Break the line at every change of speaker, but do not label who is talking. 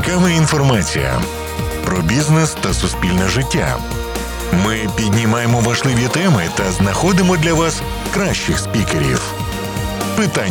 цікава інформація про бізнес та суспільне життя. Ми піднімаємо важливі теми та знаходимо для вас кращих спікерів. Питання